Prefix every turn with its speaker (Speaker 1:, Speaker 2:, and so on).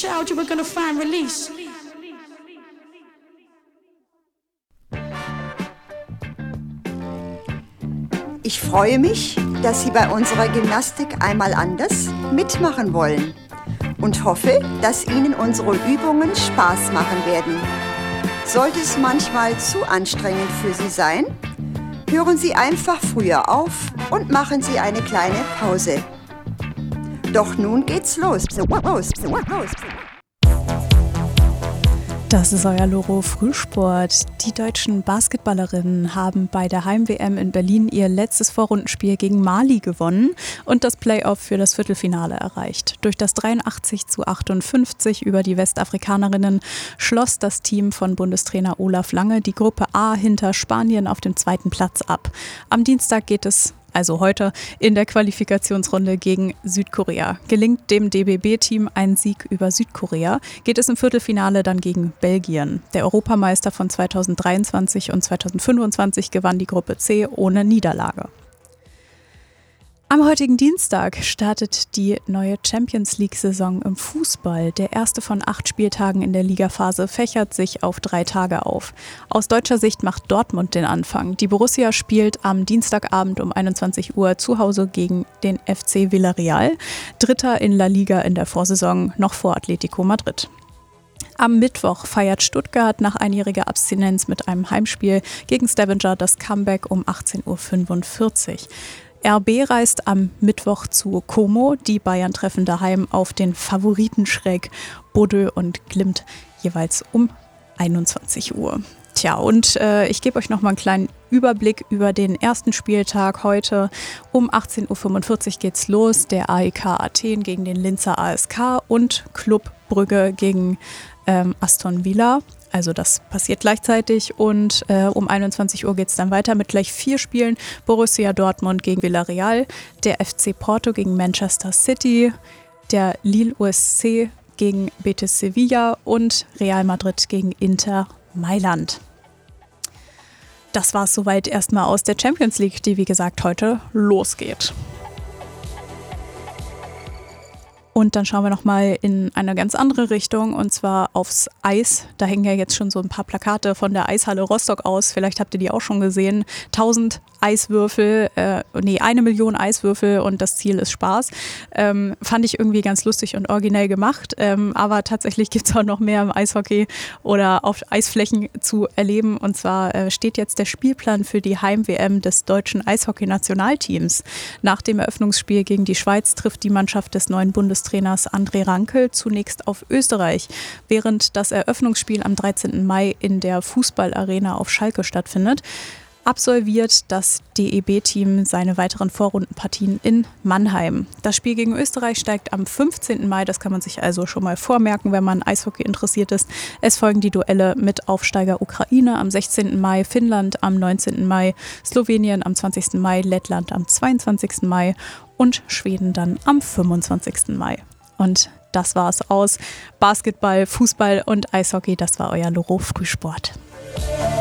Speaker 1: child, you were gonna find release.
Speaker 2: Ich freue mich, dass Sie bei unserer Gymnastik einmal anders mitmachen wollen und hoffe, dass Ihnen unsere Übungen Spaß machen werden. Sollte es manchmal zu anstrengend für Sie sein, hören Sie einfach früher auf und machen Sie eine kleine Pause. Doch nun geht's los.
Speaker 3: Das ist euer Loro Frühsport. Die deutschen Basketballerinnen haben bei der Heim-WM in Berlin ihr letztes Vorrundenspiel gegen Mali gewonnen und das Playoff für das Viertelfinale erreicht. Durch das 83:58 über die Westafrikanerinnen schloss das Team von Bundestrainer Olaf Lange die Gruppe A hinter Spanien auf dem zweiten Platz ab. Am Dienstag geht es, also heute, in der Qualifikationsrunde gegen Südkorea. Gelingt dem DBB-Team ein Sieg über Südkorea, geht es im Viertelfinale dann gegen Belgien. Der Europameister von 2023 und 2025 gewann die Gruppe C ohne Niederlage. Am heutigen Dienstag startet die neue Champions-League-Saison im Fußball. Der erste von 8 Spieltagen in der Ligaphase fächert sich auf 3 Tage auf. Aus deutscher Sicht macht Dortmund den Anfang. Die Borussia spielt am Dienstagabend um 21 Uhr zu Hause gegen den FC Villarreal. Dritter in La Liga in der Vorsaison, noch vor Atletico Madrid. Am Mittwoch feiert Stuttgart nach einjähriger Abstinenz mit einem Heimspiel gegen Stavanger das Comeback um 18:45 Uhr. RB reist am Mittwoch zu Como. Die Bayern treffen daheim auf den Favoritenschreck Bodø und Glimt jeweils um 21 Uhr. Tja, und ich gebe euch noch mal einen kleinen Überblick über den ersten Spieltag heute. Um 18:45 Uhr geht's los. Der AEK Athen gegen den Linzer ASK und Club Brügge gegen Aston Villa. Also das passiert gleichzeitig und um 21 Uhr geht es dann weiter mit gleich 4 Spielen. Borussia Dortmund gegen Villarreal, der FC Porto gegen Manchester City, der Lille USC gegen Betis Sevilla und Real Madrid gegen Inter Mailand. Das war es soweit erstmal aus der Champions League, die wie gesagt heute losgeht. Und dann schauen wir nochmal in eine ganz andere Richtung und zwar aufs Eis. Da hängen ja jetzt schon so ein paar Plakate von der Eishalle Rostock aus. Vielleicht habt ihr die auch schon gesehen. 1 Million Eiswürfel und das Ziel ist Spaß. Fand ich irgendwie ganz lustig und originell gemacht. Aber tatsächlich gibt es auch noch mehr im Eishockey oder auf Eisflächen zu erleben. Und zwar steht jetzt der Spielplan für die Heim-WM des deutschen Eishockey-Nationalteams. Nach dem Eröffnungsspiel gegen die Schweiz trifft die Mannschaft des neuen Bundestrainers André Rankel zunächst auf Österreich, während das Eröffnungsspiel am 13. Mai in der Fußballarena auf Schalke stattfindet. Absolviert das DEB-Team seine weiteren Vorrundenpartien in Mannheim. Das Spiel gegen Österreich steigt am 15. Mai, das kann man sich also schon mal vormerken, wenn man Eishockey interessiert ist. Es folgen die Duelle mit Aufsteiger Ukraine am 16. Mai, Finnland am 19. Mai, Slowenien am 20. Mai, Lettland am 22. Mai und Schweden dann am 25. Mai. Und das war's aus Basketball, Fußball und Eishockey. Das war euer Loro Frühsport.